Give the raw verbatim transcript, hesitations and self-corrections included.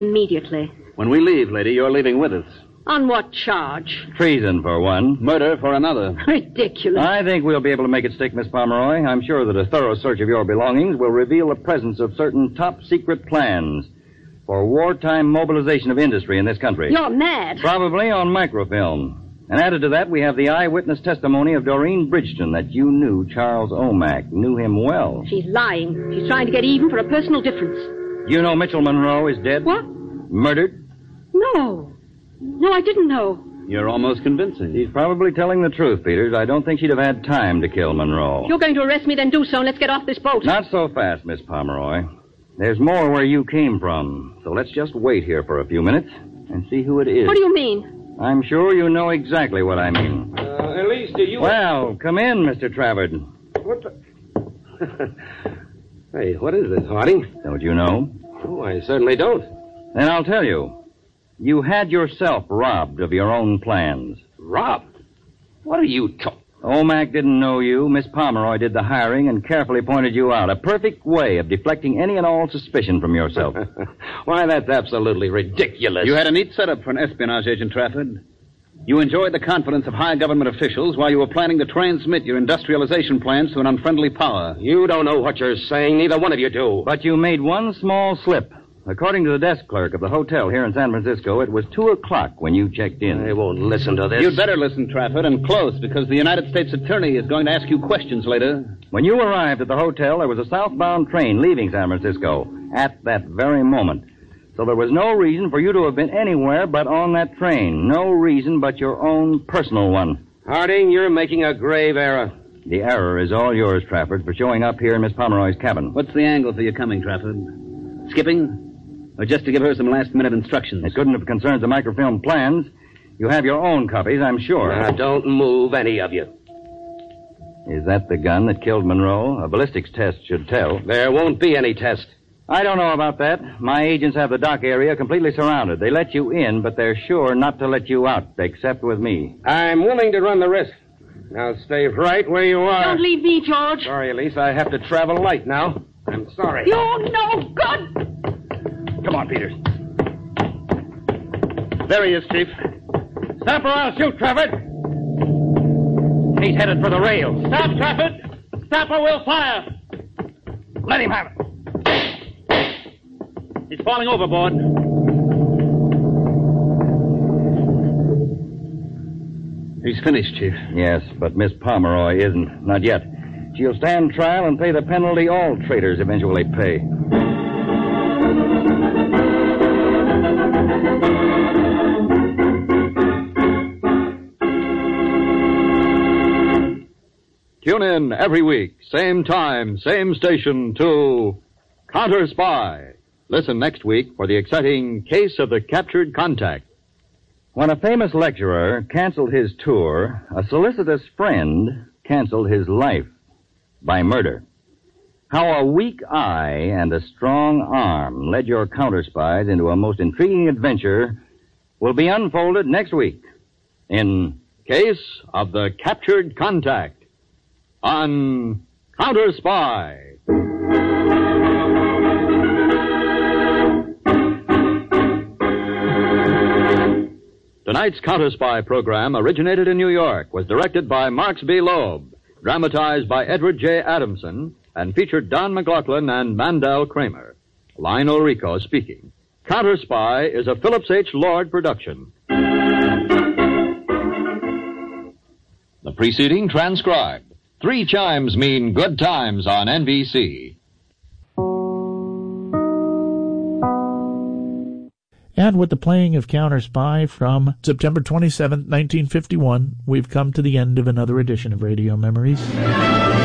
Immediately. When we leave, lady, you're leaving with us. On what charge? Treason for one. Murder for another. Ridiculous. I think we'll be able to make it stick, Miss Pomeroy. I'm sure that a thorough search of your belongings will reveal the presence of certain top-secret plans for wartime mobilization of industry in this country. You're mad. Probably on microfilm. And added to that, we have the eyewitness testimony of Doreen Bridgeton that you knew Charles Omack, knew him well. She's lying. She's trying to get even for a personal difference. You know Mitchell Monroe is dead? What? Murdered? No. No, I didn't know. You're almost convincing. She's probably telling the truth, Peters. I don't think she'd have had time to kill Monroe. If you're going to arrest me, then do so, and let's get off this boat. Not so fast, Miss Pomeroy. There's more where you came from, so let's just wait here for a few minutes and see who it is. What do you mean? I'm sure you know exactly what I mean. Uh, Elise, do you... Well, come in, Mister Travers. What the... Hey, what is this, Harding? Don't you know? Oh, I certainly don't. Then I'll tell you. You had yourself robbed of your own plans. Robbed? What are you talking... Omack didn't know you. Miss Pomeroy did the hiring and carefully pointed you out. A perfect way of deflecting any and all suspicion from yourself. Why, that's absolutely ridiculous. You had a neat setup for an espionage agent, Trafford. You enjoyed the confidence of high government officials while you were planning to transmit your industrialization plans to an unfriendly power. You don't know what you're saying. Neither one of you do. But you made one small slip. According to the desk clerk of the hotel here in San Francisco, it was two o'clock when you checked in. I won't listen to this. You'd better listen, Trafford, and close, because the United States Attorney is going to ask you questions later. When you arrived at the hotel, there was a southbound train leaving San Francisco at that very moment. So there was no reason for you to have been anywhere but on that train. No reason but your own personal one. Harding, you're making a grave error. The error is all yours, Trafford, for showing up here in Miss Pomeroy's cabin. What's the angle for your coming, Trafford? Skipping? Or just to give her some last-minute instructions? It couldn't have concerned the microfilm plans. You have your own copies, I'm sure. Now, don't move, any of you. Is that the gun that killed Monroe? A ballistics test should tell. There won't be any test. I don't know about that. My agents have the dock area completely surrounded. They let you in, but they're sure not to let you out, except with me. I'm willing to run the risk. Now, stay right where you are. Don't leave me, George. Sorry, Elise. I have to travel light now. I'm sorry. You're no good. Come on, Peters. There he is, Chief. Stop or I'll shoot, Trafford. He's headed for the rails. Stop, Trafford! Stop or we'll fire! Let him have it. He's falling overboard. He's finished, Chief. Yes, but Miss Pomeroy isn't. Not yet. She'll stand trial and pay the penalty all traitors eventually pay. Tune in every week, same time, same station, to Counter Spy. Listen next week for the exciting Case of the Captured Contact. When a famous lecturer canceled his tour, a solicitous friend canceled his life by murder. How a weak eye and a strong arm led your counter spies into a most intriguing adventure will be unfolded next week in Case of the Captured Contact on Counter Spy. Tonight's Counter Spy program originated in New York, was directed by Marks B. Loeb, dramatized by Edward J. Adamson, and featured Don McLaughlin and Mandel Kramer. Lionel Rico speaking. Counter Spy is a Phillips H. Lord production. The preceding transcribed. Three chimes mean good times on N B C. And with the playing of Counter Spy from September twenty-seventh, nineteen fifty-one, we've come to the end of another edition of Radio Memories.